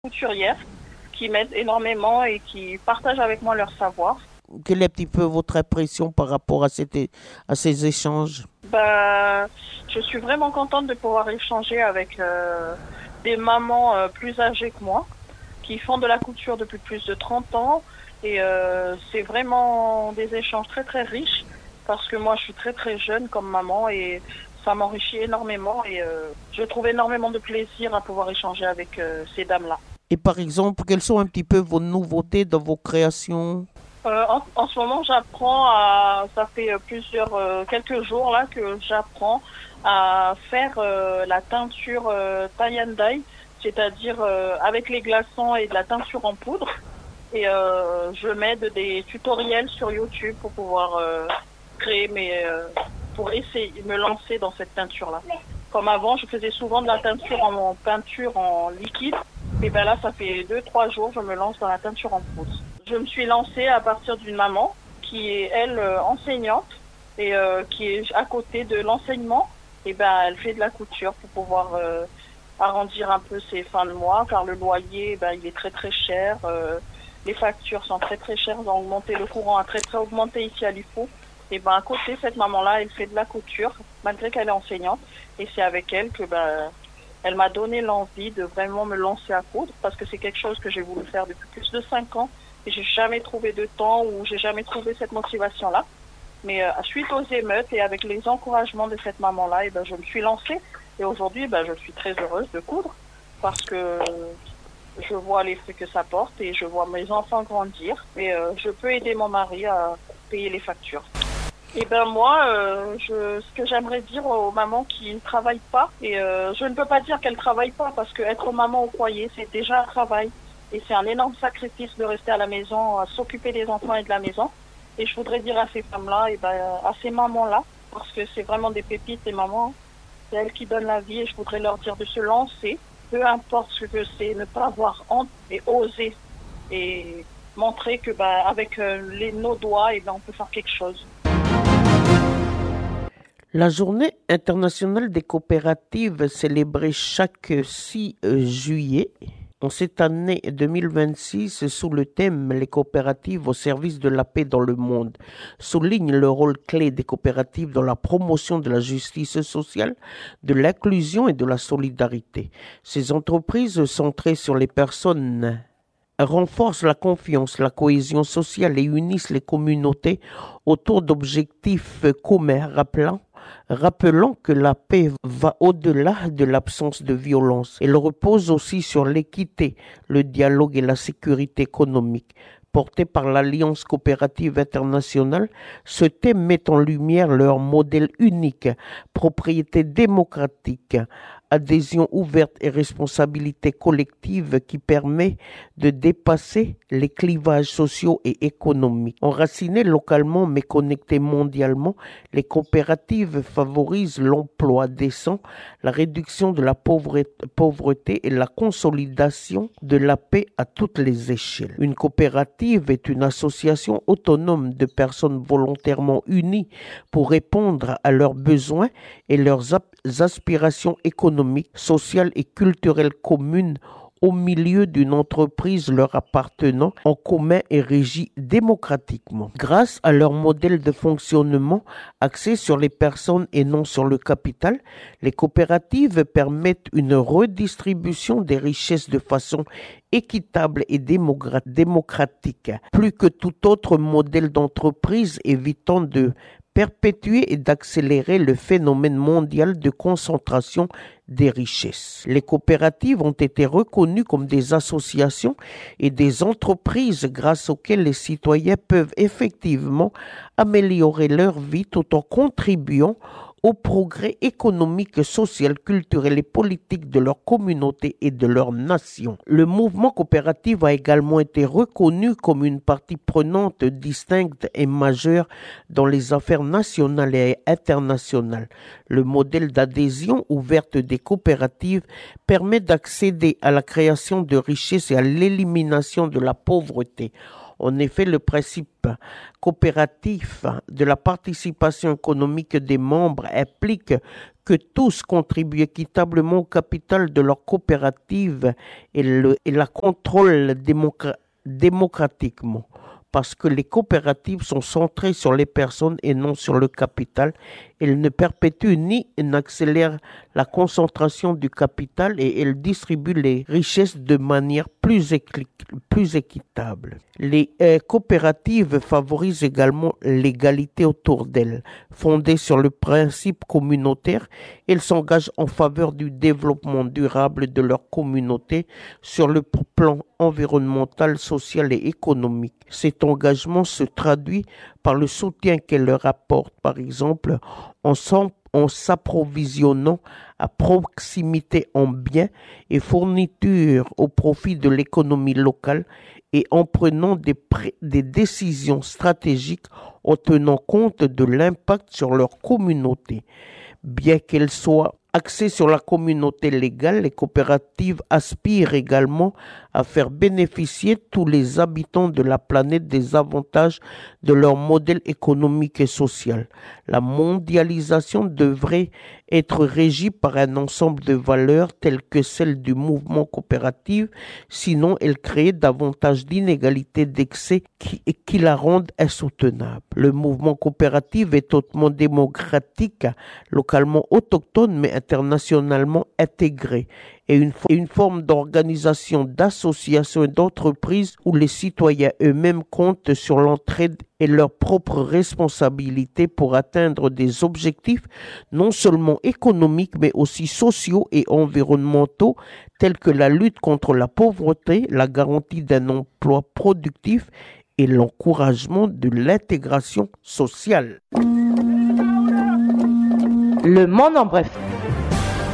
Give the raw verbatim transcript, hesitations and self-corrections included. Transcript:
couturières qui m'aident énormément et qui partagent avec moi leur savoir. Quelle est un petit peu votre impression par rapport à, cette, à ces échanges? Bah, je suis vraiment contente de pouvoir échanger avec euh, des mamans euh, plus âgées que moi, qui font de la couture depuis plus de trente ans. Et euh, c'est vraiment des échanges très très riches, parce que moi je suis très très jeune comme maman et ça m'enrichit énormément. Et euh, je trouve énormément de plaisir à pouvoir échanger avec euh, ces dames-là. Et par exemple, quelles sont un petit peu vos nouveautés dans vos créations? Euh, en, en ce moment, j'apprends à, ça fait plusieurs, euh, quelques jours là que j'apprends à faire euh, la teinture euh, tie and dye, c'est-à-dire euh, avec les glaçons et de la teinture en poudre. Et euh, je m'aide des tutoriels sur YouTube pour pouvoir euh, créer mes, euh, pour essayer, me lancer dans cette teinture-là. Comme avant, je faisais souvent de la teinture en, en peinture en liquide. Et ben là, ça fait deux, trois jours, je me lance dans la teinture en poudre. Je me suis lancée à partir d'une maman qui est, elle, euh, enseignante et euh, qui est à côté de l'enseignement. Et ben, elle fait de la couture pour pouvoir euh, arrondir un peu ses fins de mois, car le loyer, ben, il est très très cher. Euh, les factures sont très très chères, ils ont augmenté, le courant a très très augmenté ici à Lifou. Et ben, à côté, cette maman-là, elle fait de la couture, malgré qu'elle est enseignante. Et c'est avec elle que ben, elle m'a donné l'envie de vraiment me lancer à coudre, parce que c'est quelque chose que j'ai voulu faire depuis plus de cinq ans. Et j'ai jamais trouvé de temps ou j'ai jamais trouvé cette motivation-là. Mais euh, suite aux émeutes et avec les encouragements de cette maman-là, et ben, je me suis lancée. Et aujourd'hui, ben, je suis très heureuse de coudre parce que je vois l'effet que ça porte et je vois mes enfants grandir. Et euh, je peux aider mon mari à payer les factures. Et ben moi, euh, je, ce que j'aimerais dire aux mamans qui ne travaillent pas, et euh, je ne peux pas dire qu'elles ne travaillent pas parce que être maman au foyer, c'est déjà un travail. Et c'est un énorme sacrifice de rester à la maison, à s'occuper des enfants et de la maison. Et je voudrais dire à ces femmes-là, et ben, à ces mamans-là, parce que c'est vraiment des pépites, les mamans, c'est elles qui donnent la vie, et je voudrais leur dire de se lancer, peu importe ce que c'est, ne pas avoir honte et oser, et montrer que ben, avec euh, les, nos doigts, et ben, on peut faire quelque chose. La journée internationale des coopératives célébrée chaque six juillet. En cette année deux mille vingt-six, sous le thème « Les coopératives au service de la paix dans le monde », souligne le rôle clé des coopératives dans la promotion de la justice sociale, de l'inclusion et de la solidarité. Ces entreprises centrées sur les personnes renforcent la confiance, la cohésion sociale et unissent les communautés autour d'objectifs communs, rappelant Rappelant que la paix va au-delà de l'absence de violence. Elle repose aussi sur l'équité, le dialogue et la sécurité économique. Porté par l'Alliance coopérative internationale, ce thème met en lumière leur modèle unique, propriété démocratique, adhésion ouverte et responsabilité collective qui permet de dépasser les clivages sociaux et économiques. Enracinées localement mais connectées mondialement, les coopératives favorisent l'emploi décent, la réduction de la pauvreté et la consolidation de la paix à toutes les échelles. Une coopérative est une association autonome de personnes volontairement unies pour répondre à leurs besoins et leurs aspirations économiques, sociales et culturelles communes au milieu d'une entreprise leur appartenant en commun et régie démocratiquement. Grâce à leur modèle de fonctionnement axé sur les personnes et non sur le capital, les coopératives permettent une redistribution des richesses de façon équitable et démocratique, plus que tout autre modèle d'entreprise, évitant de perpétuer et d'accélérer le phénomène mondial de concentration des richesses. Les coopératives ont été reconnues comme des associations et des entreprises grâce auxquelles les citoyens peuvent effectivement améliorer leur vie tout en contribuant au progrès économique, social, culturel et politique de leur communauté et de leur nation. Le mouvement coopératif a également été reconnu comme une partie prenante distincte et majeure dans les affaires nationales et internationales. Le modèle d'adhésion ouverte des coopératives permet d'accéder à la création de richesses et à l'élimination de la pauvreté. En effet, le principe coopératif de la participation économique des membres implique que tous contribuent équitablement au capital de leur coopérative et, le, et la contrôlent démocra- démocratiquement. Parce que les coopératives sont centrées sur les personnes et non sur le capital. Elles ne perpétuent ni n'accélèrent la concentration du capital et elles distribuent les richesses de manière plus, équi- plus équitable. Les euh, coopératives favorisent également l'égalité autour d'elles. Fondées sur le principe communautaire, elles s'engagent en faveur du développement durable de leur communauté sur le plan environnemental, social et économique. Cet engagement se traduit par le soutien qu'elle leur apporte, par exemple, en, en s'approvisionnant à proximité en biens et fournitures au profit de l'économie locale et en prenant des, pré- des décisions stratégiques en tenant compte de l'impact sur leur communauté. Bien qu'elles soient axées sur la communauté légale, les coopératives aspirent également à faire bénéficier tous les habitants de la planète des avantages de leur modèle économique et social. La mondialisation devrait être régie par un ensemble de valeurs telles que celles du mouvement coopératif, sinon elle crée davantage d'inégalités d'excès qui, qui la rendent insoutenable. Le mouvement coopératif est hautement démocratique, localement autochtone mais internationalement intégré, et une, et une forme d'organisation, d'association et d'entreprise où les citoyens eux-mêmes comptent sur l'entraide et leur propre responsabilité pour atteindre des objectifs non seulement économiques mais aussi sociaux et environnementaux tels que la lutte contre la pauvreté, la garantie d'un emploi productif et l'encouragement de l'intégration sociale. Le monde en bref.